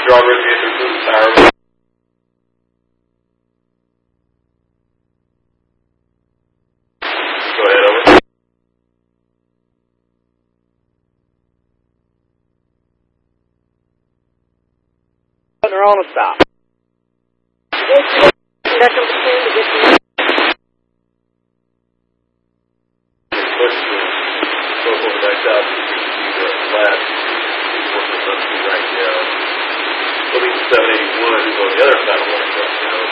Strawberry Beatrice is power. Go ahead, over. They're on a stop. Back out to the flat. Working up to right now. Looking at 781 is on the other side of 1 right now.